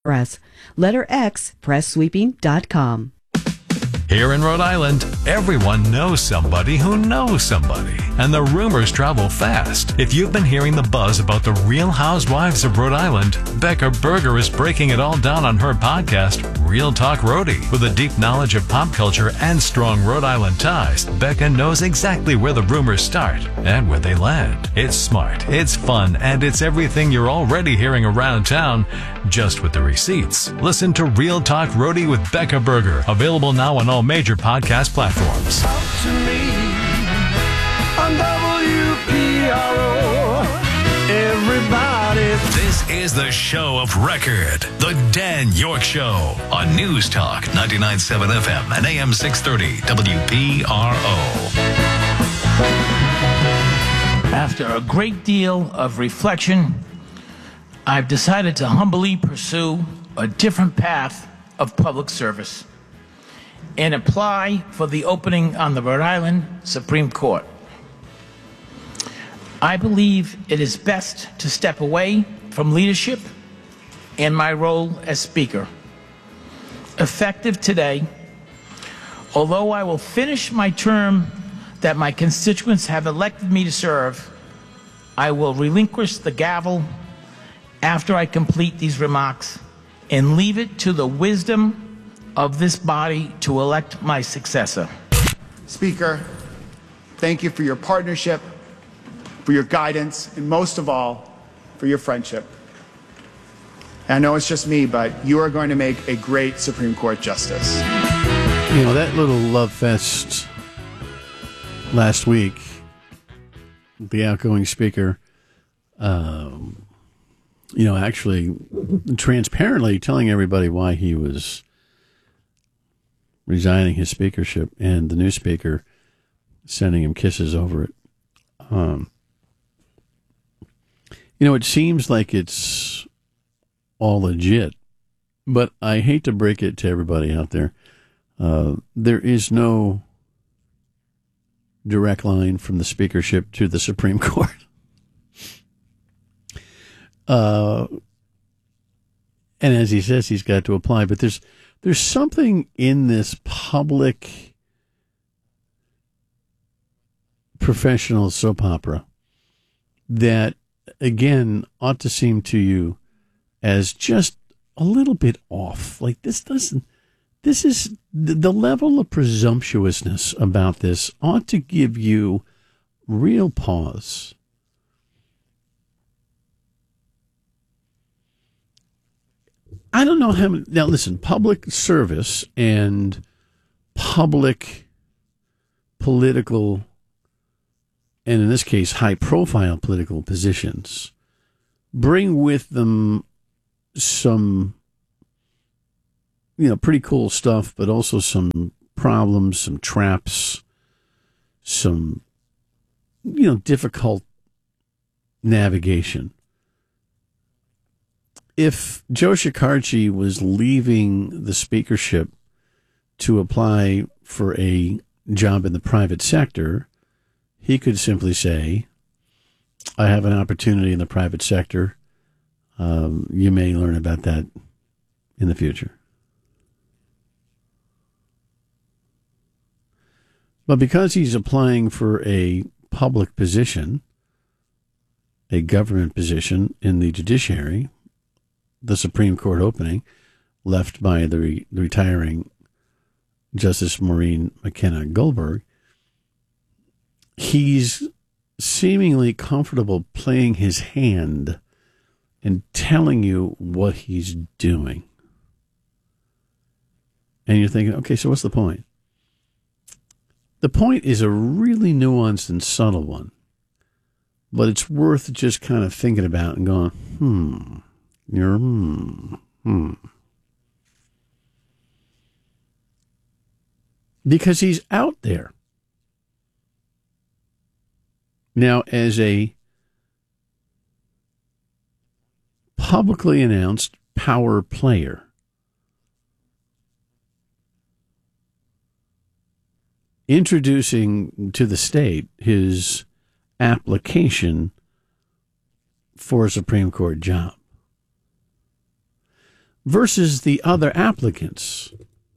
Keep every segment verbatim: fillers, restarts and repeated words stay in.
Press. Letter X, press sweeping dot com. Here in Rhode Island, everyone knows somebody who knows somebody, and the rumors travel fast. If you've been hearing the buzz about the Real Housewives of Rhode Island, Becca Berger is breaking it all down on her podcast, Real Talk Rhodey. With a deep knowledge of pop culture and strong Rhode Island ties, Becca knows exactly where the rumors start and where they land. It's smart, it's fun, and it's everything you're already hearing around town, just with the receipts. Listen to Real Talk Rhodey with Becca Berger, available now on all major podcast platforms. Talk to me on W P R O. Everybody. This is the show of record, The Dan York Show, on News Talk ninety-nine point seven F M and A M six thirty W P R O. After a great deal of reflection, I've decided to humbly pursue a different path of public service and apply for the opening on the Rhode Island Supreme Court. I believe it is best to step away from leadership and my role as Speaker. Effective today, although I will finish my term that my constituents have elected me to serve, I will relinquish the gavel after I complete these remarks and leave it to the wisdom of this body to elect my successor. Speaker, thank you for your partnership, for your guidance, and most of all, for your friendship. And I know it's just me, but you are going to make a great Supreme Court justice. You know, that little love fest last week, the outgoing speaker, um, you know, actually transparently telling everybody why he was resigning his speakership, and the new speaker sending him kisses over it. Um, you know, it seems like it's all legit, but I hate to break it to everybody out there. Uh, there is no direct line from the speakership to the Supreme Court. Uh, and as he says, he's got to apply, but there's There's something in this public professional soap opera that, again, ought to seem to you as just a little bit off. Like, this doesn't, this is, the level of presumptuousness about this ought to give you real pause. I don't know how many. Now, listen, public service and public political, and in this case, high-profile political positions bring with them some, you know, pretty cool stuff, but also some problems, some traps, some, you know, difficult navigation. If Joe Shekarchi was leaving the speakership to apply for a job in the private sector, he could simply say, I have an opportunity in the private sector. Um, you may learn about that in the future. But because he's applying for a public position, a government position in the judiciary, the Supreme Court opening, left by the, re- the retiring Justice Maureen McKenna Goldberg, he's seemingly comfortable playing his hand and telling you what he's doing. And you're thinking, okay, so what's the point? The point is a really nuanced and subtle one, but it's worth just kind of thinking about and going, hmm. You're, hmm, hmm. Because he's out there. Now, as a publicly announced power player, introducing to the state his application for a Supreme Court job. versus the other applicants.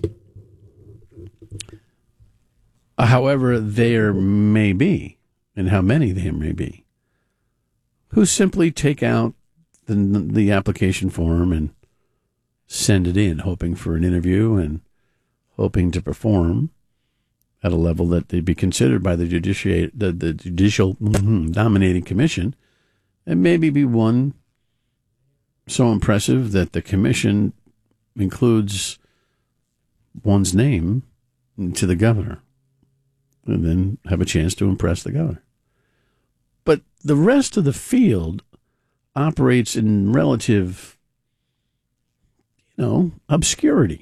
However there may be, and how many there may be, who simply take out the, the application form and send it in, hoping for an interview and hoping to perform at a level that they'd be considered by the, judici- the, the judicial nominating commission, and maybe be one so impressive that the commission includes one's name to the governor, and then have a chance to impress the governor. But the rest of the field operates in relative, you know, obscurity.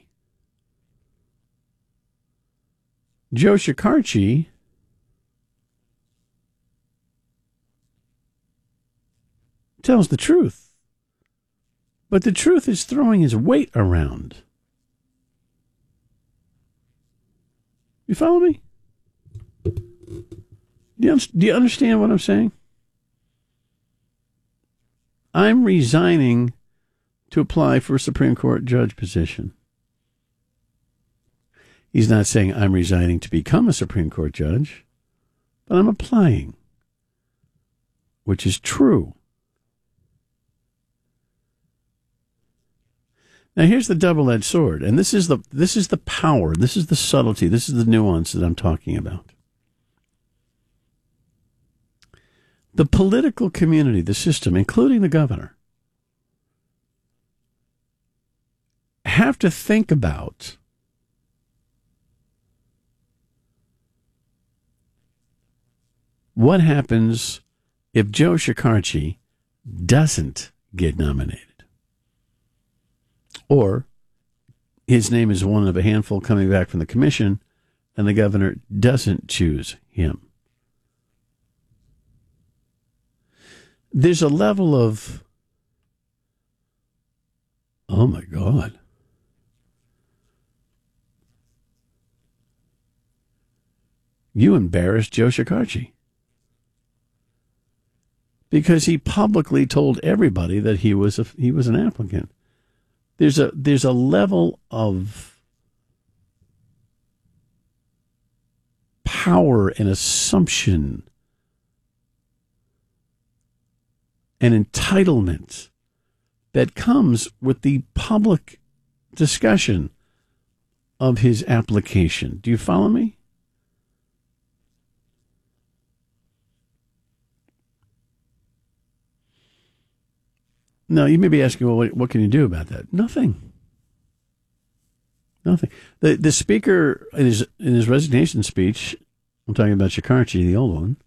Joe Shekarchi tells the truth, but the truth is throwing his weight around. You follow me? Do you, do you understand what I'm saying? I'm resigning to apply for a Supreme Court judge position. He's not saying I'm resigning to become a Supreme Court judge, but I'm applying, which is true. Now here's the double-edged sword, and this is the this is the power, this is the subtlety, this is the nuance that I'm talking about. The political community, the system, including the governor, have to think about what happens if Joe Shekarchi doesn't get nominated. Or his name is one of a handful coming back from the commission, and the governor doesn't choose him. There's a level of, oh my God. You embarrassed Joe Shekarchi. Because he publicly told everybody that he was a, he was an applicant. There's a there's a level of power and assumption and entitlement that comes with the public discussion of his application. Do you follow me? No, you may be asking, well, what, what can you do about that? Nothing. Nothing. The the speaker, in his, in his resignation speech, I'm talking about Shekarchi, the old one,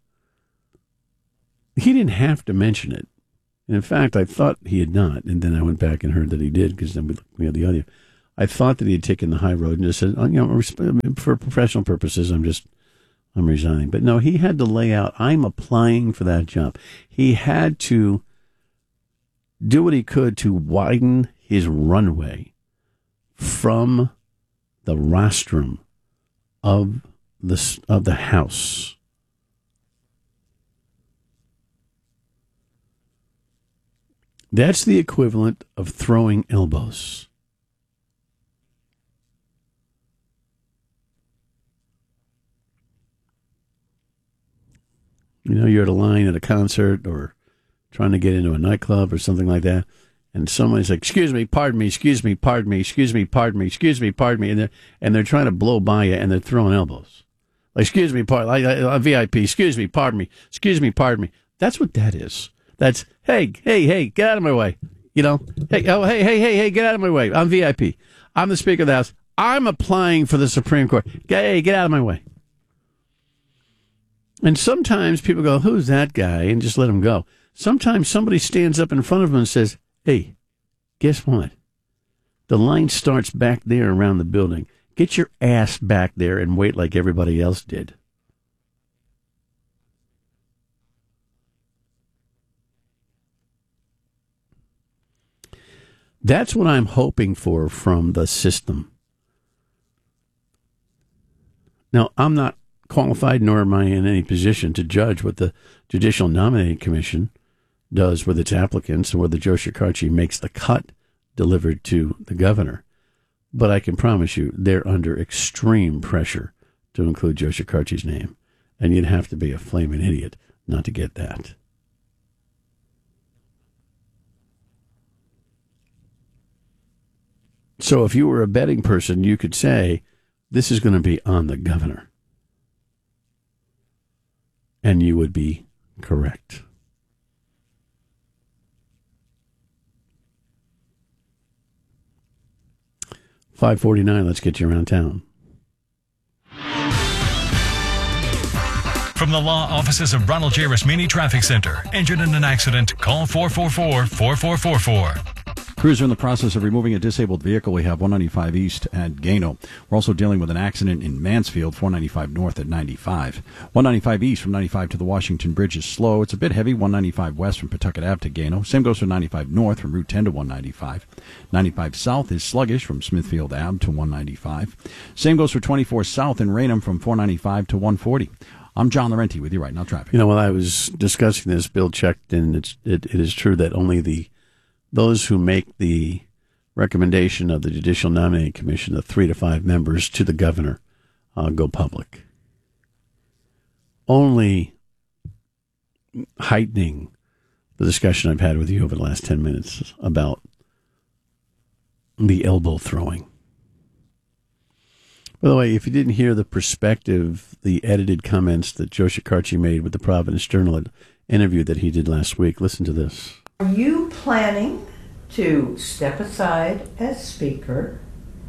he didn't have to mention it. And in fact, I thought he had not, and then I went back and heard that he did, because then we, we had the audio. I thought that he had taken the high road and just said, oh, you know, for professional purposes, I'm just, I'm resigning. But no, he had to lay out, I'm applying for that job. He had to do what he could to widen his runway from the rostrum of the, of the House. That's the equivalent of throwing elbows. You know, you're at a line at a concert or trying to get into a nightclub or something like that, and someone's like, excuse me, pardon me, excuse me, pardon me, excuse me, pardon me, excuse me, pardon me, and they're, and they're trying to blow by you, and they're throwing elbows. Like, excuse me, pardon, like, uh, V I P, excuse me, pardon me, excuse me, pardon me. That's what that is. That's, hey, hey, hey, get out of my way. You know, hey, oh, hey, hey, hey, hey, get out of my way. I'm V I P. I'm the Speaker of the House. I'm applying for the Supreme Court. Hey, get out of my way. And sometimes people go, who's that guy? And just let him go. Sometimes somebody stands up in front of him and says, hey, guess what? The line starts back there around the building. Get your ass back there and wait like everybody else did. That's what I'm hoping for from the system. Now, I'm not qualified, nor am I in any position to judge what the Judicial Nominating Commission does with its applicants, and whether Joe Shekarchi makes the cut delivered to the governor. But I can promise you they're under extreme pressure to include Joe Shekarchi's name. And you'd have to be a flaming idiot not to get that. So if you were a betting person, you could say, this is going to be on the governor. And you would be correct. five forty-nine, let's get you around town. From the law offices of Ronald J. Rasmini Traffic Center. Injured in an accident? Call four four four, four four four four. Crews are in the process of removing a disabled vehicle. We have one ninety-five East at Gano. We're also dealing with an accident in Mansfield, four ninety-five North at ninety-five. one ninety-five East from ninety-five to the Washington Bridge is slow. It's a bit heavy, one ninety-five West from Pawtucket Ave to Gano. Same goes for ninety-five North from Route ten to one ninety-five. ninety-five South is sluggish from Smithfield Ave to one ninety-five. Same goes for twenty-four South in Raynham from four ninety-five to one forty. I'm John Laurenti with you right now, traffic. You know, while I was discussing this, Bill checked, and it's, it, it is true that only the those who make the recommendation of the Judicial Nominating Commission, the three to five members to the governor, uh, go public. Only heightening the discussion I've had with you over the last ten minutes about the elbow throwing. By the way, if you didn't hear the perspective, the edited comments that Joe Shekarchi made with the Providence Journal interview that he did last week, listen to this. Are you planning to step aside as Speaker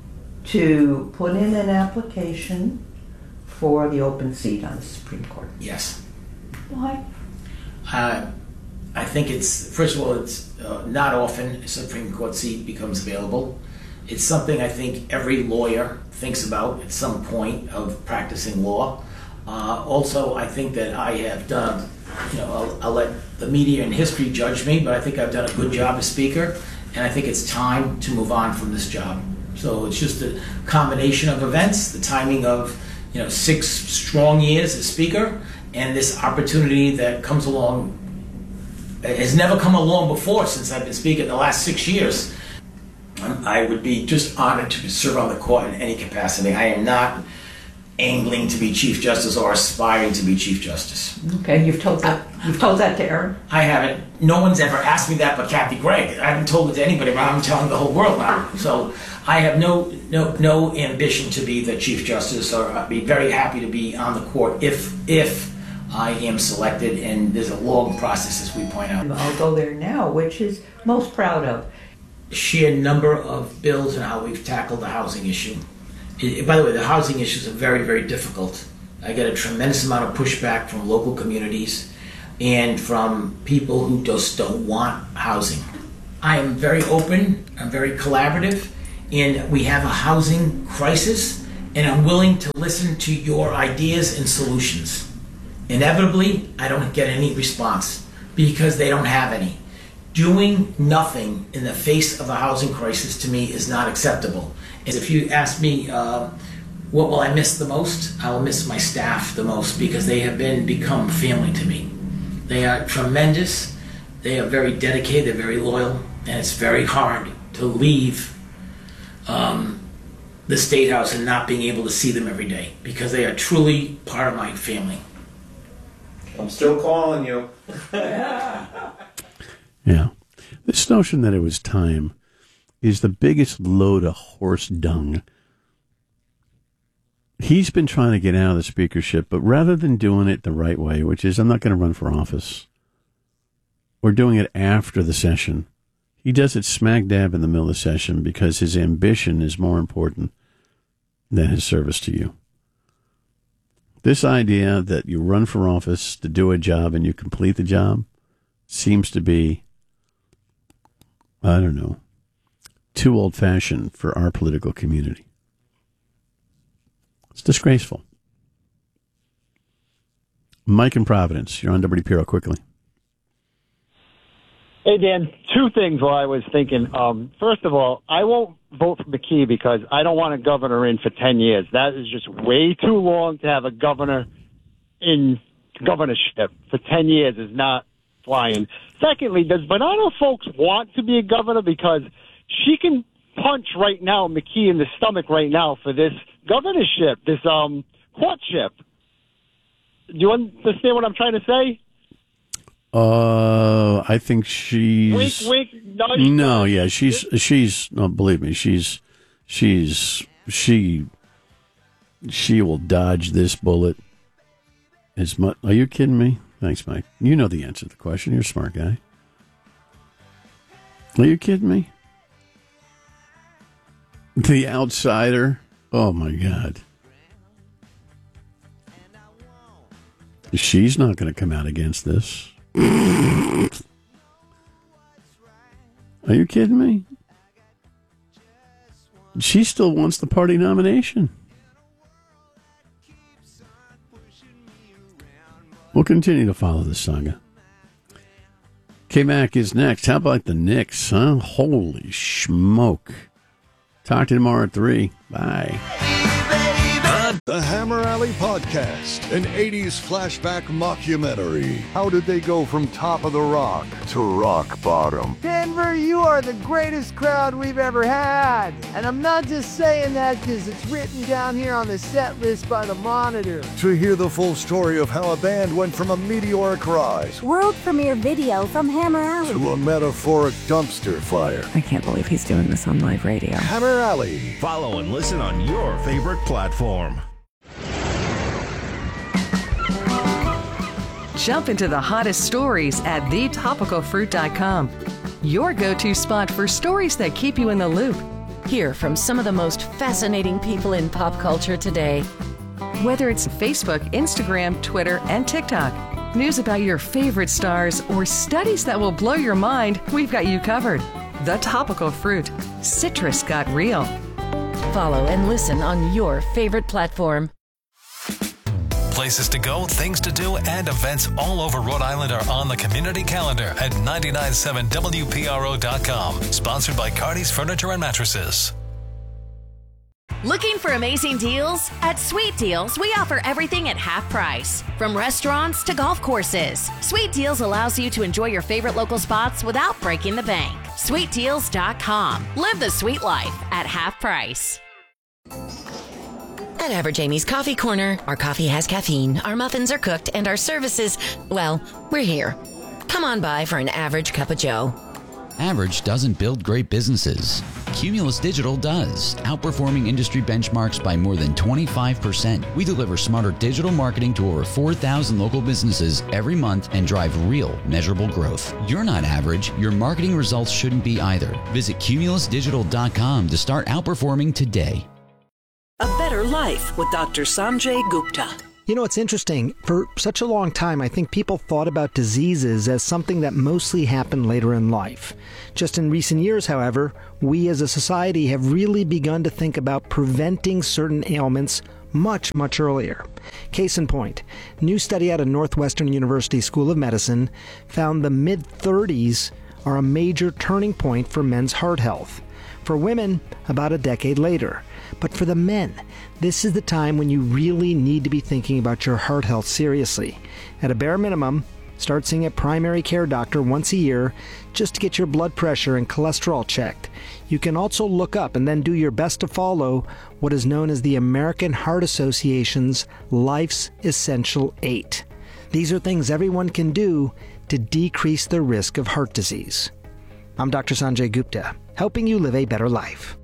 to put in an application for the open seat on the Supreme Court? Yes. Why? Uh, I think it's, first of all, it's uh, not often a Supreme Court seat becomes available. It's something I think every lawyer thinks about at some point of practicing law. Uh, also, I think that I have done, you know, I'll, I'll let the media and history judge me, but I think I've done a good job as Speaker, and I think it's time to move on from this job. So it's just a combination of events, the timing of, you know, six strong years as Speaker, and this opportunity that comes along, has never come along before since I've been Speaker in the last six years. I would be just honored to serve on the court in any capacity. I am not angling to be Chief Justice or aspiring to be Chief Justice. Okay, you've told that. You've told that to Aaron. I haven't. No one's ever asked me that, but Kathy Gregg. I haven't told it to anybody, but I'm telling the whole world now. So I have no no no ambition to be the Chief Justice, or I'd be very happy to be on the court if if I am selected. And there's a long process, as we point out. I'll go there now. Which is most proud of? Sheer number of bills and how we've tackled the housing issue. It, by the way, the housing issues are very, very difficult. I get a tremendous amount of pushback from local communities and from people who just don't want housing. I am very open, I'm very collaborative, and we have a housing crisis, and I'm willing to listen to your ideas and solutions. Inevitably, I don't get any response because they don't have any. Doing nothing in the face of a housing crisis to me is not acceptable. And if you ask me uh, what will I miss the most, I will miss my staff the most because they have been become family to me. They are tremendous, they are very dedicated, they're very loyal, and it's very hard to leave um, the State House and not being able to see them every day because they are truly part of my family. I'm still calling you. Yeah. This notion that it was time is the biggest load of horse dung. He's been trying to get out of the speakership, but rather than doing it the right way, which is I'm not going to run for office, or doing it after the session, he does it smack dab in the middle of the session because his ambition is more important than his service to you. This idea that you run for office to do a job and you complete the job seems to be, I don't know, too old-fashioned for our political community. It's disgraceful. Mike in Providence, you're on W P R O quickly. Hey, Dan, two things while I was thinking. Um, first of all, I won't vote for McKee because I don't want a governor in for ten years. That is just way too long to have a governor in governorship for ten years is not flying. Secondly, does Bernardo folks want to be a governor? Because she can punch right now McKee in the stomach right now for this governorship, this um courtship. Do you understand what I'm trying to say? Uh, I think she's wink, wink. No, no yeah, she's she's no. Believe me, she's she's she she will dodge this bullet as much. Are you kidding me? Thanks, Mike. You know the answer to the question. You're a smart guy. Are you kidding me? The outsider. Oh my God. She's not going to come out against this. Are you kidding me? She still wants the party nomination. We'll continue to follow this saga. K-Mac is next. How about the Knicks, huh? Holy smoke. Talk to you tomorrow at three. Bye. The Hammer Alley Podcast, an eighties flashback mockumentary. How did they go from top of the rock to rock bottom? Denver, you are the greatest crowd we've ever had. And I'm not just saying that because it's written down here on the set list by the Monitor. To hear the full story of how a band went from a meteoric rise, world premiere video from Hammer Alley, to a metaphoric dumpster fire. I can't believe he's doing this on live radio. Hammer Alley. Follow and listen on your favorite platform. Jump into the hottest stories at the topical fruit dot com. Your go-to spot for stories that keep you in the loop. Hear from some of the most fascinating people in pop culture today. Whether it's Facebook, Instagram, Twitter, and TikTok, news about your favorite stars, or studies that will blow your mind, we've got you covered. The Topical Fruit. Citrus got real. Follow and listen on your favorite platform. Places to go, things to do, and events all over Rhode Island are on the community calendar at nine nine seven W P R O dot com. Sponsored by Cardi's Furniture and Mattresses. Looking for amazing deals? At Sweet Deals, we offer everything at half price. From restaurants to golf courses, Sweet Deals allows you to enjoy your favorite local spots without breaking the bank. sweet deals dot com. Live the sweet life at half price. At Average Amy's Coffee Corner, our coffee has caffeine, our muffins are cooked, and our services, well, we're here. Come on by for an average cup of joe. Average doesn't build great businesses. Cumulus Digital does, outperforming industry benchmarks by more than twenty-five percent. We deliver smarter digital marketing to over four thousand local businesses every month and drive real, measurable growth. You're not average. Your marketing results shouldn't be either. Visit cumulus digital dot com to start outperforming today. A Better Life with Doctor Sanjay Gupta. You know, it's interesting. For such a long time, I think people thought about diseases as something that mostly happened later in life. Just in recent years, however, we as a society have really begun to think about preventing certain ailments much, much earlier. Case in point, new study out of Northwestern University School of Medicine found the mid-thirties are a major turning point for men's heart health. For women, about a decade later. But for the men, this is the time when you really need to be thinking about your heart health seriously. At a bare minimum, start seeing a primary care doctor once a year just to get your blood pressure and cholesterol checked. You can also look up and then do your best to follow what is known as the American Heart Association's Life's Essential Eight. These are things everyone can do to decrease the risk of heart disease. I'm Doctor Sanjay Gupta, helping you live a better life.